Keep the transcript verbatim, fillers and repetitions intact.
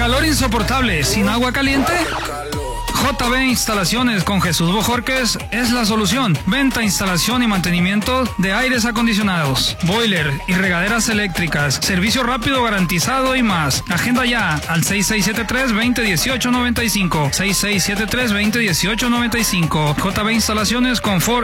¿Calor insoportable sin agua caliente? J B Instalaciones con Jesús Bojorquez es la solución. Venta, instalación y mantenimiento de aires acondicionados, boiler y regaderas eléctricas, servicio rápido garantizado y más. Agenda ya al seis seis siete tres, dos cero uno ocho, nueve cinco, seis seis siete tres, dos cero uno ocho, nueve cinco. J B Instalaciones con Ford